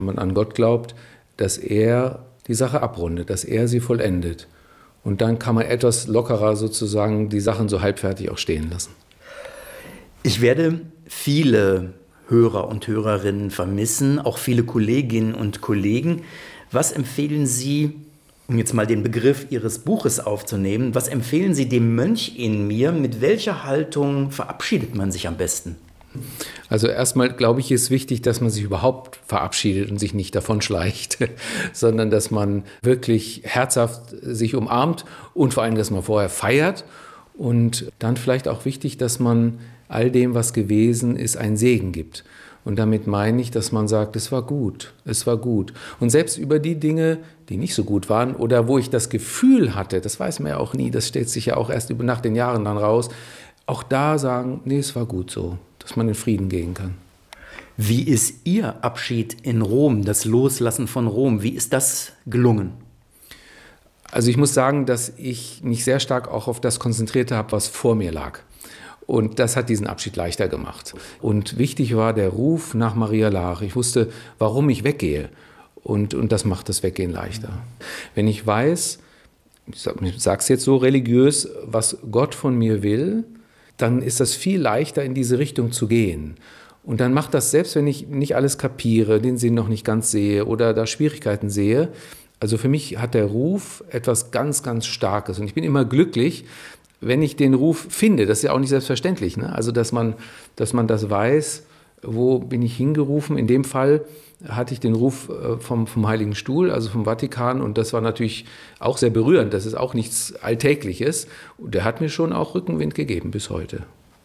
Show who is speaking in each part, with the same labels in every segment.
Speaker 1: wenn man an Gott glaubt, dass er die Sache abrundet, dass er sie vollendet. Und dann kann man etwas lockerer sozusagen die Sachen so halbfertig auch stehen lassen.
Speaker 2: Ich werde viele Hörer und Hörerinnen vermissen, auch viele Kolleginnen und Kollegen. Was empfehlen Sie, um jetzt mal den Begriff Ihres Buches aufzunehmen, was empfehlen Sie dem Mönch in mir? Mit welcher Haltung verabschiedet man sich am besten?
Speaker 1: Also erstmal, glaube ich, ist wichtig, dass man sich überhaupt verabschiedet und sich nicht davonschleicht, sondern dass man wirklich herzhaft sich umarmt und vor allem, dass man vorher feiert. Und dann vielleicht auch wichtig, dass man all dem, was gewesen ist, einen Segen gibt. Und damit meine ich, dass man sagt, es war gut, es war gut. Und selbst über die Dinge, die nicht so gut waren oder wo ich das Gefühl hatte, das weiß man ja auch nie, das stellt sich ja auch erst nach den Jahren dann raus, auch da sagen, nee, es war gut so, dass man in Frieden gehen kann.
Speaker 2: Wie ist Ihr Abschied in Rom, das Loslassen von Rom, wie ist das gelungen?
Speaker 1: Also ich muss sagen, dass ich mich sehr stark auch auf das konzentriert habe, was vor mir lag. Und das hat diesen Abschied leichter gemacht. Und wichtig war der Ruf nach Maria Laach. Ich wusste, warum ich weggehe. Und das macht das Weggehen leichter. Wenn ich weiß, ich sage es jetzt so religiös, was Gott von mir will, dann ist das viel leichter, in diese Richtung zu gehen. Und dann macht das, selbst wenn ich nicht alles kapiere, den Sinn noch nicht ganz sehe oder da Schwierigkeiten sehe, also für mich hat der Ruf etwas ganz, ganz Starkes. Und ich bin immer glücklich, wenn ich den Ruf finde. Das ist ja auch nicht selbstverständlich, ne? Also dass man das weiß, wo bin ich hingerufen. In dem Fall hatte ich den Ruf vom Heiligen Stuhl, also vom Vatikan. Und das war natürlich auch sehr berührend. Das ist auch nichts Alltägliches. Und der hat mir schon auch Rückenwind gegeben bis heute.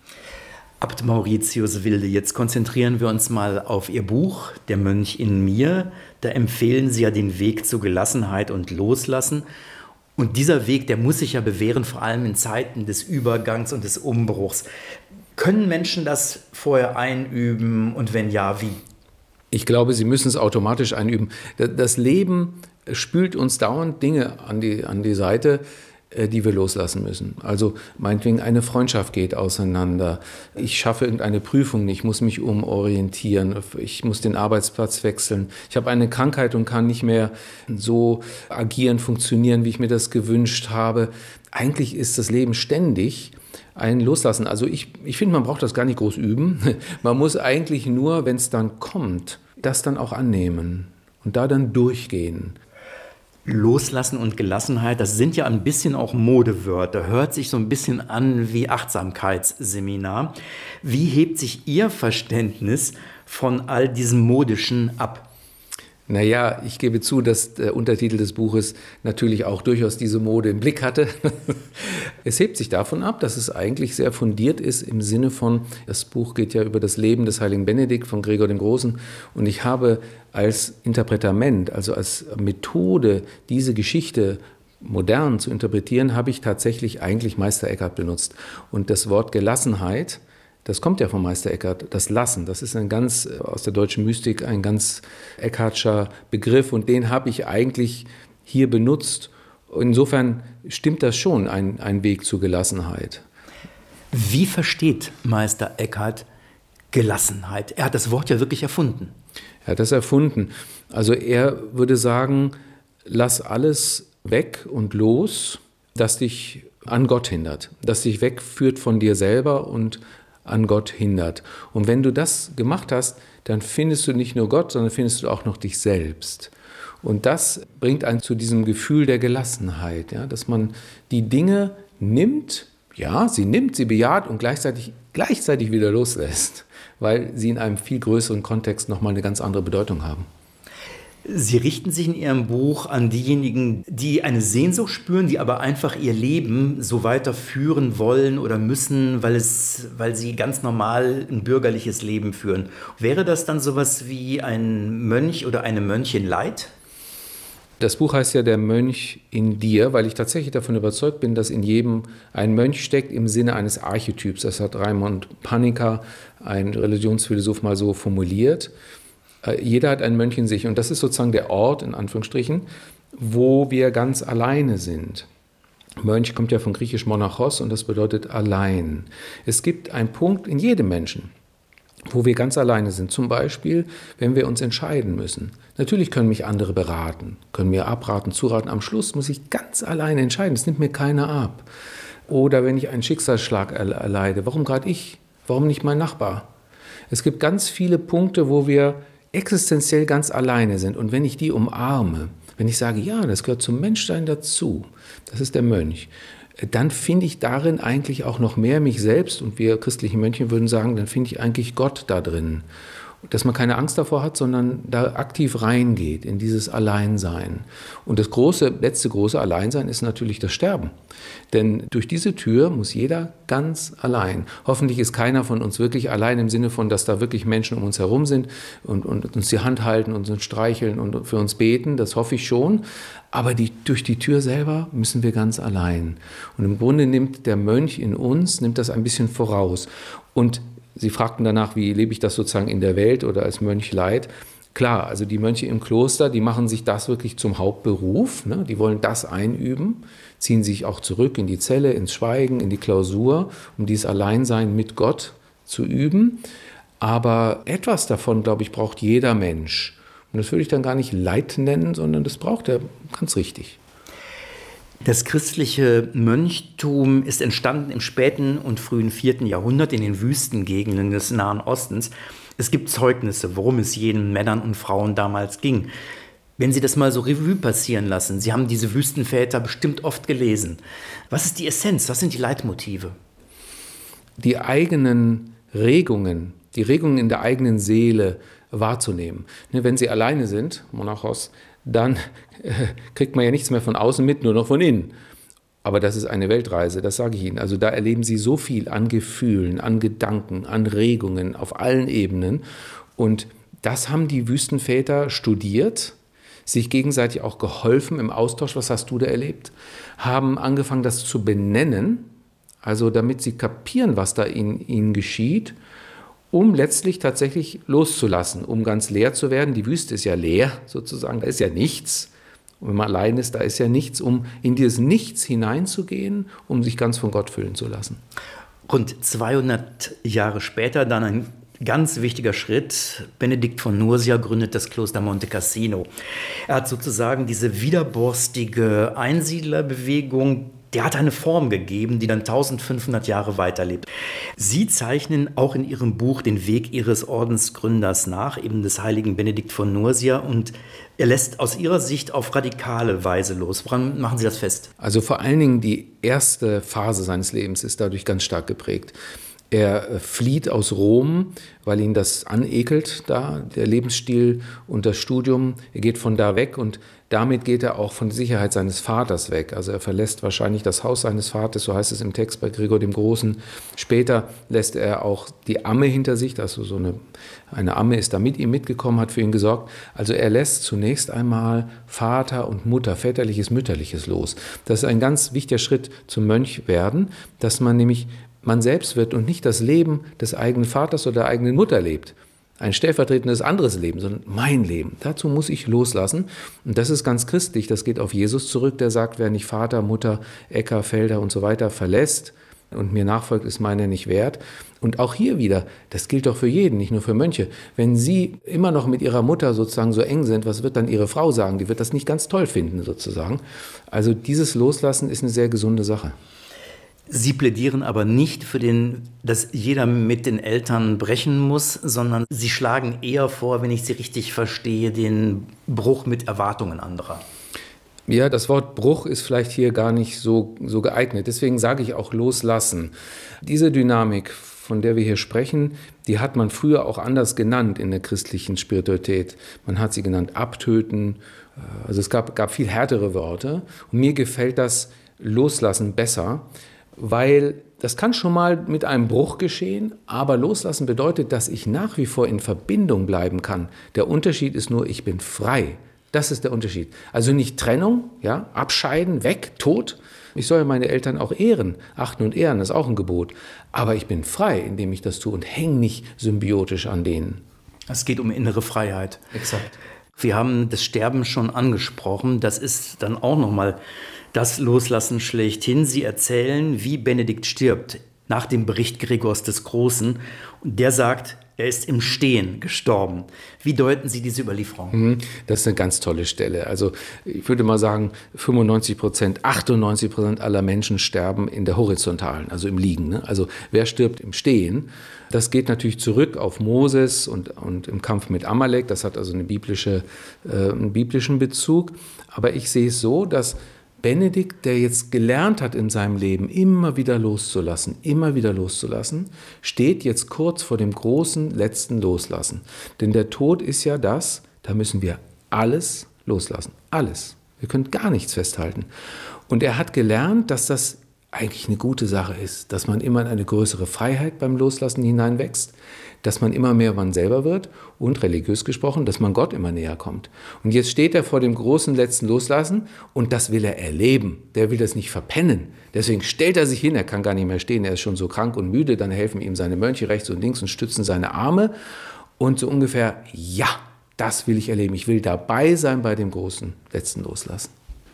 Speaker 2: Abt Mauritius Wilde, jetzt konzentrieren wir uns mal auf Ihr Buch, Der Mönch in mir. Da empfehlen Sie ja den Weg zur Gelassenheit und Loslassen. Und dieser Weg, der muss sich ja bewähren, vor allem in Zeiten des Übergangs und des Umbruchs. Können Menschen das vorher einüben und wenn ja, wie?
Speaker 1: Ich glaube, sie müssen es automatisch einüben. Das Leben spült uns dauernd Dinge an die Seite, die wir loslassen müssen. Also meinetwegen eine Freundschaft geht auseinander. Ich schaffe irgendeine Prüfung nicht, muss mich umorientieren. Ich muss den Arbeitsplatz wechseln. Ich habe eine Krankheit und kann nicht mehr so agieren, funktionieren, wie ich mir das gewünscht habe. Eigentlich ist das Leben ständig ein Loslassen. Also ich finde, man braucht das gar nicht groß üben. Man muss eigentlich nur, wenn es dann kommt, das dann auch annehmen und da dann durchgehen.
Speaker 2: Loslassen und Gelassenheit, das sind ja ein bisschen auch Modewörter. Hört sich so ein bisschen an wie Achtsamkeitsseminar. Wie hebt sich Ihr Verständnis von all diesem Modischen ab?
Speaker 1: Naja, ich gebe zu, dass der Untertitel des Buches natürlich auch durchaus diese Mode im Blick hatte. Es hebt sich davon ab, dass es eigentlich sehr fundiert ist im Sinne von, das Buch geht ja über das Leben des heiligen Benedikt von Gregor dem Großen und ich habe als Interpretament, also als Methode, diese Geschichte modern zu interpretieren, habe ich tatsächlich eigentlich Meister Eckhart benutzt. Und das Wort Gelassenheit, das kommt ja von Meister Eckhart, das Lassen, das ist aus der deutschen Mystik ein ganz Eckhartscher Begriff und den habe ich eigentlich hier benutzt. Insofern stimmt das schon, ein Weg zur Gelassenheit.
Speaker 2: Wie versteht Meister Eckhart Gelassenheit? Er hat das Wort ja wirklich erfunden.
Speaker 1: Er hat das erfunden. Also er würde sagen, lass alles weg und los, das dich an Gott hindert, das dich wegführt von dir selber und an Gott hindert. Und wenn du das gemacht hast, dann findest du nicht nur Gott, sondern findest du auch noch dich selbst. Und das bringt einen zu diesem Gefühl der Gelassenheit, ja, dass man die Dinge nimmt, ja, sie bejaht und gleichzeitig wieder loslässt, weil sie in einem viel größeren Kontext nochmal eine ganz andere Bedeutung haben.
Speaker 2: Sie richten sich in Ihrem Buch an diejenigen, die eine Sehnsucht spüren, die aber einfach ihr Leben so weiterführen wollen oder müssen, weil sie ganz normal ein bürgerliches Leben führen. Wäre das dann sowas wie ein Mönch oder eine Mönchin Light?
Speaker 1: Das Buch heißt ja Der Mönch in dir, weil ich tatsächlich davon überzeugt bin, dass in jedem ein Mönch steckt im Sinne eines Archetyps. Das hat Raimund Panikkar, ein Religionsphilosoph, mal so formuliert. Jeder hat einen Mönch in sich und das ist sozusagen der Ort, in Anführungsstrichen, wo wir ganz alleine sind. Mönch kommt ja von griechisch monachos und das bedeutet allein. Es gibt einen Punkt in jedem Menschen, wo wir ganz alleine sind. Zum Beispiel, wenn wir uns entscheiden müssen. Natürlich können mich andere beraten, können mir abraten, zuraten. Am Schluss muss ich ganz alleine entscheiden. Das nimmt mir keiner ab. Oder wenn ich einen Schicksalsschlag erleide, warum gerade ich? Warum nicht mein Nachbar? Es gibt ganz viele Punkte, wo wir existenziell ganz alleine sind. Und wenn ich die umarme, wenn ich sage, ja, das gehört zum Menschsein dazu, das ist der Mönch, dann finde ich darin eigentlich auch noch mehr mich selbst. Und wir christlichen Mönche würden sagen, dann finde ich eigentlich Gott da drin. Dass man keine Angst davor hat, sondern da aktiv reingeht in dieses Alleinsein. Und das letzte große Alleinsein ist natürlich das Sterben. Denn durch diese Tür muss jeder ganz allein. Hoffentlich ist keiner von uns wirklich allein im Sinne von, dass da wirklich Menschen um uns herum sind und uns die Hand halten und uns streicheln und für uns beten. Das hoffe ich schon. Aber durch die Tür selber müssen wir ganz allein. Und im Grunde nimmt der Mönch in uns, nimmt das ein bisschen voraus. Und Sie fragten danach, wie lebe ich das sozusagen in der Welt oder als Mönch leid. Klar, also die Mönche im Kloster, die machen sich das wirklich zum Hauptberuf. Ne? Die wollen das einüben, ziehen sich auch zurück in die Zelle, ins Schweigen, in die Klausur, um dieses Alleinsein mit Gott zu üben. Aber etwas davon, glaube ich, braucht jeder Mensch. Und das würde ich dann gar nicht Leid nennen, sondern das braucht er ganz richtig.
Speaker 2: Das christliche Mönchtum ist entstanden im späten und frühen 4. Jahrhundert in den Wüstengegenden des Nahen Ostens. Es gibt Zeugnisse, worum es jenen Männern und Frauen damals ging. Wenn Sie das mal so Revue passieren lassen, Sie haben diese Wüstenväter bestimmt oft gelesen. Was ist die Essenz? Was sind die Leitmotive?
Speaker 1: Die eigenen Regungen, die Regungen in der eigenen Seele wahrzunehmen. Wenn Sie alleine sind, Monachos, dann kriegt man ja nichts mehr von außen mit, nur noch von innen. Aber das ist eine Weltreise, das sage ich Ihnen. Also da erleben Sie so viel an Gefühlen, an Gedanken, an Regungen auf allen Ebenen. Und das haben die Wüstenväter studiert, sich gegenseitig auch geholfen im Austausch. Was hast du da erlebt? Haben angefangen, das zu benennen, also damit sie kapieren, was da in ihnen geschieht, um letztlich tatsächlich loszulassen, um ganz leer zu werden. Die Wüste ist ja leer sozusagen, da ist ja nichts. Und wenn man allein ist, da ist ja nichts, um in dieses Nichts hineinzugehen, um sich ganz von Gott füllen zu lassen.
Speaker 2: Rund 200 Jahre später dann ein ganz wichtiger Schritt. Benedikt von Nursia gründet das Kloster Monte Cassino. Er hat sozusagen diese widerborstige Einsiedlerbewegung, der hat eine Form gegeben, die dann 1500 Jahre weiterlebt. Sie zeichnen auch in Ihrem Buch den Weg Ihres Ordensgründers nach, eben des heiligen Benedikt von Nursia, und er lässt aus Ihrer Sicht auf radikale Weise los. Woran machen Sie das fest?
Speaker 1: Also vor allen Dingen die erste Phase seines Lebens ist dadurch ganz stark geprägt. Er flieht aus Rom, weil ihn das anekelt, da der Lebensstil und das Studium. Er geht von da weg und damit geht er auch von der Sicherheit seines Vaters weg. Also er verlässt wahrscheinlich das Haus seines Vaters, so heißt es im Text bei Gregor dem Großen. Später lässt er auch die Amme hinter sich, also so eine Amme ist da mit ihm mitgekommen, hat für ihn gesorgt. Also er lässt zunächst einmal Vater und Mutter, väterliches, mütterliches los. Das ist ein ganz wichtiger Schritt zum Mönch werden, dass man nämlich man selbst wird und nicht das Leben des eigenen Vaters oder der eigenen Mutter lebt. Ein stellvertretendes anderes Leben, sondern mein Leben. Dazu muss ich loslassen. Und das ist ganz christlich. Das geht auf Jesus zurück, der sagt, wer nicht Vater, Mutter, Äcker, Felder und so weiter verlässt und mir nachfolgt, ist meiner nicht wert. Und auch hier wieder, das gilt doch für jeden, nicht nur für Mönche. Wenn Sie immer noch mit Ihrer Mutter sozusagen so eng sind, was wird dann Ihre Frau sagen? Die wird das nicht ganz toll finden sozusagen. Also dieses Loslassen ist eine sehr gesunde Sache.
Speaker 2: Sie plädieren aber nicht für dass jeder mit den Eltern brechen muss, sondern Sie schlagen eher vor, wenn ich Sie richtig verstehe, den Bruch mit Erwartungen anderer.
Speaker 1: Ja, das Wort Bruch ist vielleicht hier gar nicht so geeignet. Deswegen sage ich auch loslassen. Diese Dynamik, von der wir hier sprechen, die hat man früher auch anders genannt in der christlichen Spiritualität. Man hat sie genannt abtöten. Also es gab viel härtere Worte. Und mir gefällt das Loslassen besser, weil das kann schon mal mit einem Bruch geschehen, aber loslassen bedeutet, dass ich nach wie vor in Verbindung bleiben kann. Der Unterschied ist nur, ich bin frei. Das ist der Unterschied. Also nicht Trennung, ja, abscheiden, weg, tot. Ich soll meine Eltern auch ehren, achten und ehren, das ist auch ein Gebot. Aber ich bin frei, indem ich das tue und hänge nicht symbiotisch an denen.
Speaker 2: Es geht um innere Freiheit.
Speaker 1: Exakt.
Speaker 2: Wir haben das Sterben schon angesprochen. Das ist dann auch nochmal das Loslassen schlechthin. Sie erzählen, wie Benedikt stirbt, nach dem Bericht Gregors des Großen. Und der sagt, Er ist im Stehen gestorben. Wie deuten Sie diese Überlieferung?
Speaker 1: Das ist eine ganz tolle Stelle. Also ich würde mal sagen, 95%, 98% aller Menschen sterben in der Horizontalen, also im Liegen. Ne? Also wer stirbt im Stehen? Das geht natürlich zurück auf Moses und im Kampf mit Amalek. Das hat also einen biblischen Bezug. Aber ich sehe es so, dass Benedikt, der jetzt gelernt hat in seinem Leben, immer wieder loszulassen, steht jetzt kurz vor dem großen letzten Loslassen. Denn der Tod ist ja das, da müssen wir alles loslassen. Alles. Wir können gar nichts festhalten. Und er hat gelernt, dass das eigentlich eine gute Sache ist, dass man immer in eine größere Freiheit beim Loslassen hineinwächst, dass man immer mehr man selber wird und religiös gesprochen, dass man Gott immer näher kommt. Und jetzt steht er vor dem großen letzten Loslassen und das will er erleben. Der will das nicht verpennen. Deswegen stellt er sich hin, er kann gar nicht mehr stehen, er ist schon so krank und müde, dann helfen ihm seine Mönche rechts und links und stützen seine Arme und so ungefähr, ja, das will ich erleben. Ich will dabei sein bei dem großen letzten Loslassen.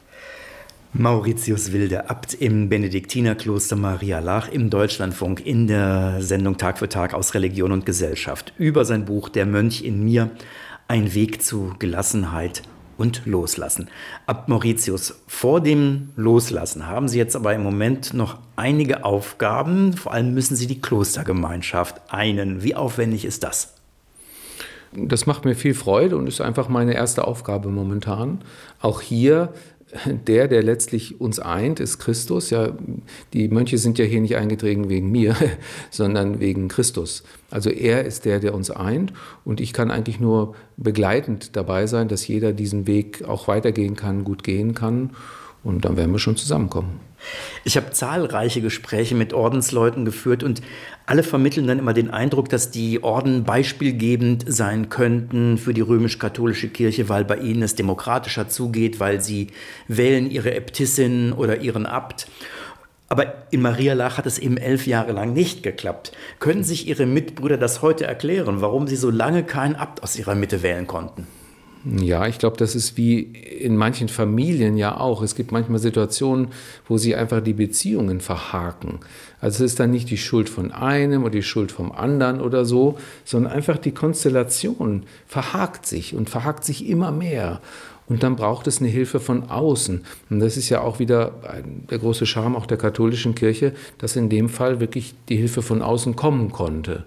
Speaker 2: Mauritius Wilde, Abt im Benediktinerkloster Maria Laach im Deutschlandfunk in der Sendung Tag für Tag aus Religion und Gesellschaft über sein Buch Der Mönch in mir, ein Weg zu Gelassenheit und Loslassen. Abt Mauritius, vor dem Loslassen haben Sie jetzt aber im Moment noch einige Aufgaben, vor allem müssen Sie die Klostergemeinschaft einen. Wie aufwendig ist das?
Speaker 1: Das macht mir viel Freude und ist einfach meine erste Aufgabe momentan. Auch hier der letztlich uns eint, ist Christus. Ja, die Mönche sind ja hier nicht eingetreten wegen mir, sondern wegen Christus. Also er ist der uns eint und ich kann eigentlich nur begleitend dabei sein, dass jeder diesen Weg auch weitergehen kann, gut gehen kann und dann werden wir schon zusammenkommen.
Speaker 2: Ich habe zahlreiche Gespräche mit Ordensleuten geführt und alle vermitteln dann immer den Eindruck, dass die Orden beispielgebend sein könnten für die römisch-katholische Kirche, weil bei ihnen es demokratischer zugeht, weil sie wählen ihre Äbtissin oder ihren Abt. Aber in Maria Laach hat es eben 11 Jahre lang nicht geklappt. Können sich Ihre Mitbrüder das heute erklären, warum Sie so lange keinen Abt aus Ihrer Mitte wählen konnten?
Speaker 1: Ja, ich glaube, das ist wie in manchen Familien ja auch. Es gibt manchmal Situationen, wo sie einfach die Beziehungen verhaken. Also es ist dann nicht die Schuld von einem oder die Schuld vom anderen oder so, sondern einfach die Konstellation verhakt sich und verhakt sich immer mehr. Und dann braucht es eine Hilfe von außen. Und das ist ja auch wieder der große Charme auch der katholischen Kirche, dass in dem Fall wirklich die Hilfe von außen kommen konnte.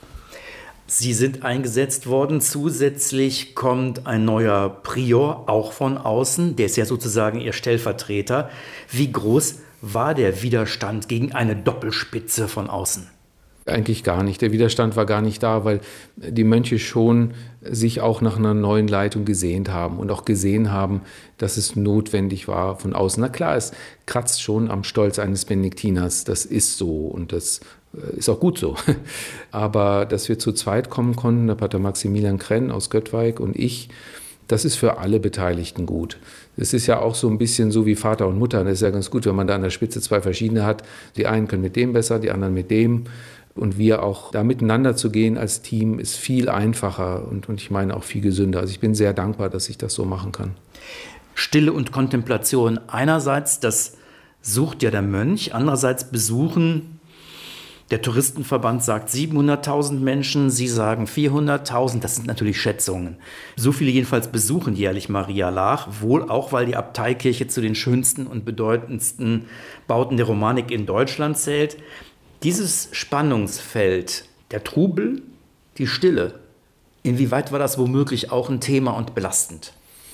Speaker 2: Sie sind eingesetzt worden. Zusätzlich kommt ein neuer Prior, auch von außen. Der ist ja sozusagen Ihr Stellvertreter. Wie groß war der Widerstand gegen eine Doppelspitze von außen?
Speaker 1: Eigentlich gar nicht. Der Widerstand war gar nicht da, weil die Mönche schon sich auch nach einer neuen Leitung gesehnt haben und auch gesehen haben, dass es notwendig war von außen. Na klar, es kratzt schon am Stolz eines Benediktiners. Das ist so und das ist auch gut so. Aber dass wir zu zweit kommen konnten, der Pater Maximilian Krenn aus Göttweig und ich, das ist für alle Beteiligten gut. Es ist ja auch so ein bisschen so wie Vater und Mutter. Das ist ja ganz gut, wenn man da an der Spitze zwei verschiedene hat. Die einen können mit dem besser, die anderen mit dem. Und wir auch da miteinander zu gehen als Team ist viel einfacher und ich meine auch viel gesünder. Also ich bin sehr dankbar, dass ich das so machen kann.
Speaker 2: Stille und Kontemplation einerseits, das sucht ja der Mönch. Andererseits besuchen, der Touristenverband sagt 700.000 Menschen, Sie sagen 400.000. Das sind natürlich Schätzungen. So viele jedenfalls besuchen jährlich Maria Laach, wohl auch, weil die Abteikirche zu den schönsten und bedeutendsten Bauten der Romanik in Deutschland zählt. Dieses Spannungsfeld, der Trubel, die Stille, inwieweit war das womöglich auch ein Thema und belastend?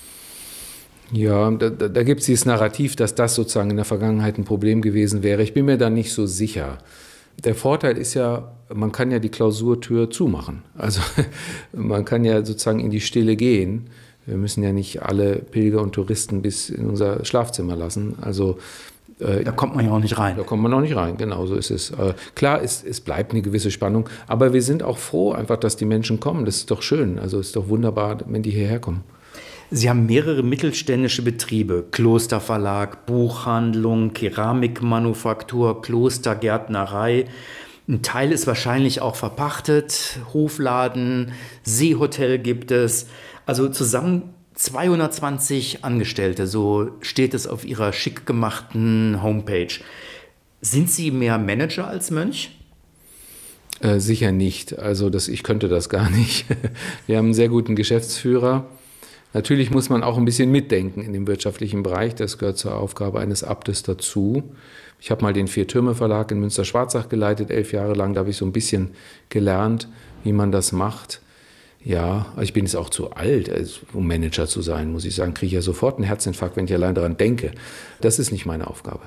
Speaker 1: Ja, da gibt es dieses Narrativ, dass das sozusagen in der Vergangenheit ein Problem gewesen wäre. Ich bin mir da nicht so sicher. Der Vorteil ist ja, man kann ja die Klausurtür zumachen. Also man kann ja sozusagen in die Stille gehen. Wir müssen ja nicht alle Pilger und Touristen bis in unser Schlafzimmer lassen. Also
Speaker 2: da kommt man ja auch nicht rein.
Speaker 1: Da kommt man auch nicht rein, genau so ist es. Klar, es bleibt eine gewisse Spannung, aber wir sind auch froh einfach, dass die Menschen kommen. Das ist doch schön, also es ist doch wunderbar, wenn die hierher kommen.
Speaker 2: Sie haben mehrere mittelständische Betriebe, Klosterverlag, Buchhandlung, Keramikmanufaktur, Klostergärtnerei. Ein Teil ist wahrscheinlich auch verpachtet, Hofladen, Seehotel gibt es. Also zusammen 220 Angestellte, so steht es auf Ihrer schick gemachten Homepage. Sind Sie mehr Manager als Mönch?
Speaker 1: Sicher nicht. Also ich könnte das gar nicht. Wir haben einen sehr guten Geschäftsführer. Natürlich muss man auch ein bisschen mitdenken in dem wirtschaftlichen Bereich. Das gehört zur Aufgabe eines Abtes dazu. Ich habe mal den Vier-Türme-Verlag in Münster-Schwarzach geleitet, 11 Jahre lang. Da habe ich so ein bisschen gelernt, wie man das macht. Ja, ich bin jetzt auch zu alt, um Manager zu sein, muss ich sagen. Kriege ich ja sofort einen Herzinfarkt, wenn ich allein daran denke. Das ist nicht meine Aufgabe.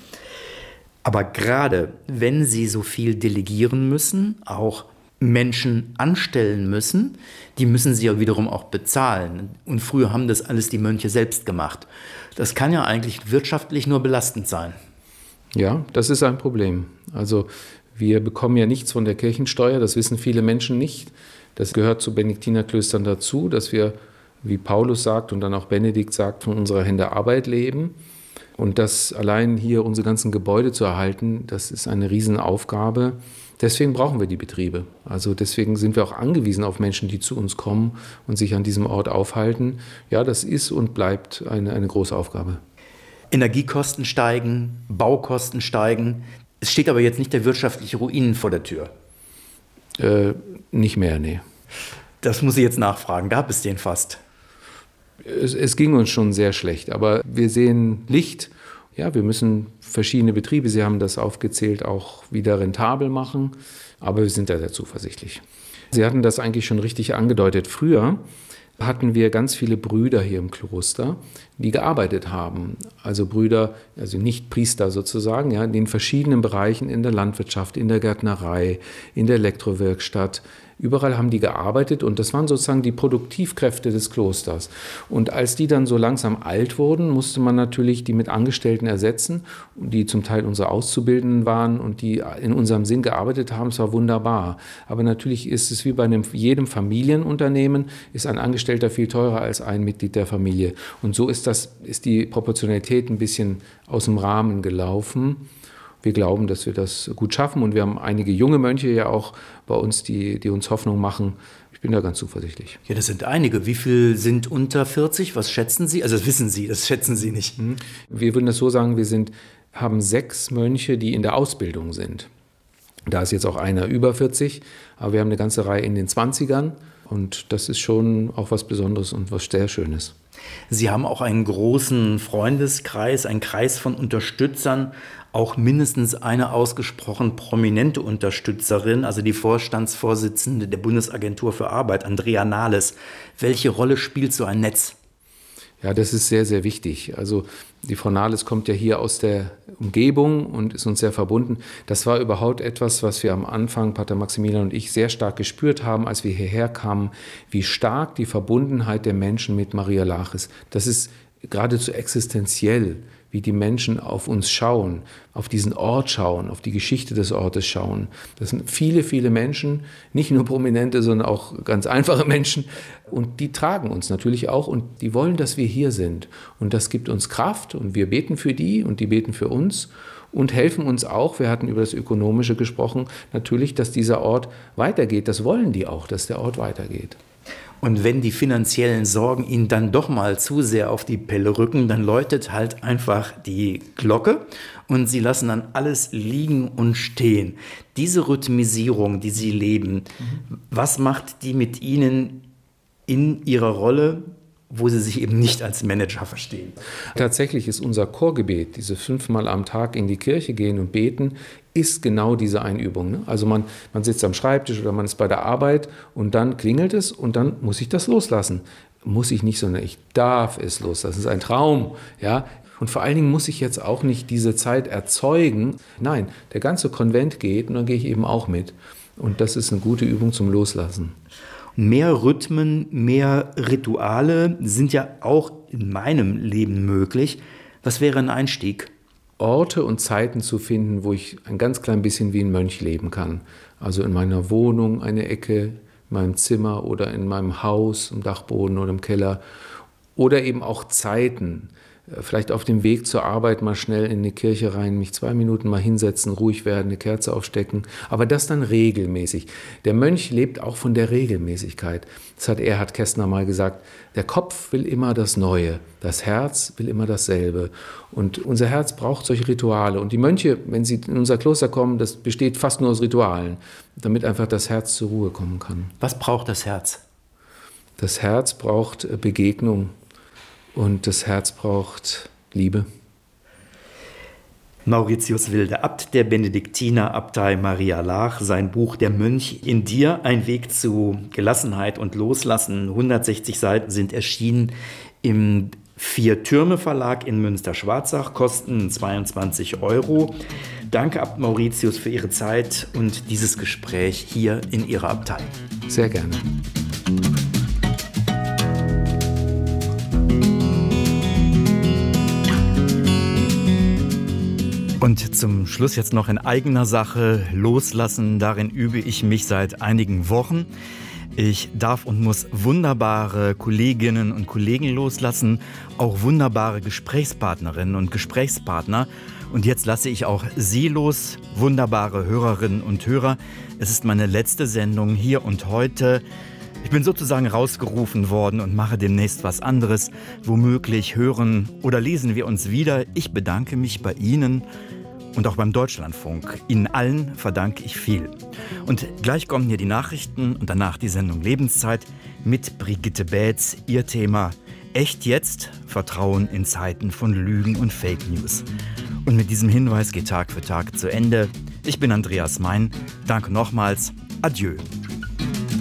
Speaker 2: Aber gerade wenn Sie so viel delegieren müssen, auch Menschen anstellen müssen, die müssen Sie ja wiederum auch bezahlen. Und früher haben das alles die Mönche selbst gemacht. Das kann ja eigentlich wirtschaftlich nur belastend sein.
Speaker 1: Ja, das ist ein Problem. Also wir bekommen ja nichts von der Kirchensteuer, das wissen viele Menschen nicht. Das gehört zu Benediktinerklöstern dazu, dass wir, wie Paulus sagt und dann auch Benedikt sagt, von unserer Hände Arbeit leben. Und das allein hier unsere ganzen Gebäude zu erhalten, das ist eine Riesenaufgabe. Deswegen brauchen wir die Betriebe. Also deswegen sind wir auch angewiesen auf Menschen, die zu uns kommen und sich an diesem Ort aufhalten. Ja, das ist und bleibt eine große Aufgabe.
Speaker 2: Energiekosten steigen, Baukosten steigen. Es steht aber jetzt nicht der wirtschaftliche Ruin vor der Tür.
Speaker 1: Nicht mehr, nee.
Speaker 2: Das muss ich jetzt nachfragen. Gab es den fast?
Speaker 1: Es ging uns schon sehr schlecht, aber wir sehen Licht. Ja, wir müssen verschiedene Betriebe, Sie haben das aufgezählt, auch wieder rentabel machen, aber wir sind da sehr zuversichtlich. Sie hatten das eigentlich schon richtig angedeutet. Früher hatten wir ganz viele Brüder hier im Kloster, die gearbeitet haben. Also Brüder, also nicht Priester sozusagen, ja, in den verschiedenen Bereichen in der Landwirtschaft, in der Gärtnerei, in der Elektrowerkstatt. Überall haben die gearbeitet und das waren sozusagen die Produktivkräfte des Klosters. Und als die dann so langsam alt wurden, musste man natürlich die mit Angestellten ersetzen, die zum Teil unsere Auszubildenden waren und die in unserem Sinn gearbeitet haben. Es war wunderbar. Aber natürlich ist es wie bei jedem Familienunternehmen, ist ein Angestellter viel teurer als ein Mitglied der Familie. Und so ist die Proportionalität ein bisschen aus dem Rahmen gelaufen. Wir glauben, dass wir das gut schaffen und wir haben einige junge Mönche ja auch bei uns, die uns Hoffnung machen. Ich bin da ganz zuversichtlich.
Speaker 2: Ja, das sind einige. Wie viel sind unter 40? Was schätzen Sie? Also das wissen Sie, das schätzen Sie nicht.
Speaker 1: Wir würden das so sagen, haben 6 Mönche, die in der Ausbildung sind. Da ist jetzt auch einer über 40, aber wir haben eine ganze Reihe in den 20ern und das ist schon auch was Besonderes und was sehr Schönes.
Speaker 2: Sie haben auch einen großen Freundeskreis, einen Kreis von Unterstützern, auch mindestens eine ausgesprochen prominente Unterstützerin, also die Vorstandsvorsitzende der Bundesagentur für Arbeit, Andrea Nahles. Welche Rolle spielt so ein Netz?
Speaker 1: Ja, das ist sehr, sehr wichtig. Also die Frau Nahles kommt ja hier aus der Umgebung und ist uns sehr verbunden. Das war überhaupt etwas, was wir am Anfang, Pater Maximilian und ich, sehr stark gespürt haben, als wir hierher kamen, wie stark die Verbundenheit der Menschen mit Maria Laach ist. Das ist geradezu existenziell, wie die Menschen auf uns schauen, auf diesen Ort schauen, auf die Geschichte des Ortes schauen. Das sind viele, viele Menschen, nicht nur Prominente, sondern auch ganz einfache Menschen. Und die tragen uns natürlich auch und die wollen, dass wir hier sind. Und das gibt uns Kraft und wir beten für die und die beten für uns und helfen uns auch, wir hatten über das Ökonomische gesprochen, natürlich, dass dieser Ort weitergeht. Das wollen die auch, dass der Ort weitergeht.
Speaker 2: Und wenn die finanziellen Sorgen Ihnen dann doch mal zu sehr auf die Pelle rücken, dann läutet halt einfach die Glocke und Sie lassen dann alles liegen und stehen. Diese Rhythmisierung, die Sie leben, was macht die mit Ihnen in Ihrer Rolle, wo Sie sich eben nicht als Manager verstehen?
Speaker 1: Tatsächlich ist unser Chorgebet, diese 5-mal am Tag in die Kirche gehen und beten, ist genau diese Einübung. Ne? Also man sitzt am Schreibtisch oder man ist bei der Arbeit und dann klingelt es und dann muss ich das loslassen. Muss ich nicht, sondern ich darf es loslassen. Das ist ein Traum. Ja? Und vor allen Dingen muss ich jetzt auch nicht diese Zeit erzeugen. Nein, der ganze Konvent geht und dann gehe ich eben auch mit. Und das ist eine gute Übung zum Loslassen.
Speaker 2: Mehr Rhythmen, mehr Rituale sind ja auch in meinem Leben möglich. Was wäre ein Einstieg?
Speaker 1: Orte und Zeiten zu finden, wo ich ein ganz klein bisschen wie ein Mönch leben kann. Also in meiner Wohnung eine Ecke, in meinem Zimmer oder in meinem Haus, im Dachboden oder im Keller. Oder eben auch Zeiten, vielleicht auf dem Weg zur Arbeit mal schnell in eine Kirche rein, mich 2 Minuten mal hinsetzen, ruhig werden, eine Kerze aufstecken, aber das dann regelmäßig. Der Mönch lebt auch von der Regelmäßigkeit. Das hat Erhard Kästner mal gesagt, der Kopf will immer das Neue, das Herz will immer dasselbe. Und unser Herz braucht solche Rituale. Und die Mönche, wenn sie in unser Kloster kommen, das besteht fast nur aus Ritualen, damit einfach das Herz zur Ruhe kommen kann.
Speaker 2: Was braucht das Herz?
Speaker 1: Das Herz braucht Begegnung und das Herz braucht Liebe.
Speaker 2: Mauritius Wilde, Abt der Benediktinerabtei Maria Laach, sein Buch Der Mönch in dir, ein Weg zu Gelassenheit und Loslassen. 160 Seiten sind erschienen im 4-Türme-Verlag in Münster-Schwarzach, kosten 22 €. Danke, Abt Mauritius, für Ihre Zeit und dieses Gespräch hier in Ihrer Abtei.
Speaker 1: Sehr gerne.
Speaker 2: Und zum Schluss jetzt noch in eigener Sache loslassen. Darin übe ich mich seit einigen Wochen. Ich darf und muss wunderbare Kolleginnen und Kollegen loslassen, auch wunderbare Gesprächspartnerinnen und Gesprächspartner. Und jetzt lasse ich auch Sie los, wunderbare Hörerinnen und Hörer. Es ist meine letzte Sendung hier und heute. Ich bin sozusagen rausgerufen worden und mache demnächst was anderes. Womöglich hören oder lesen wir uns wieder. Ich bedanke mich bei Ihnen und auch beim Deutschlandfunk. Ihnen allen verdanke ich viel. Und gleich kommen hier die Nachrichten und danach die Sendung Lebenszeit mit Brigitte Bätz. Ihr Thema: Echt jetzt? Vertrauen in Zeiten von Lügen und Fake News. Und mit diesem Hinweis geht Tag für Tag zu Ende. Ich bin Andreas Mein. Danke nochmals. Adieu.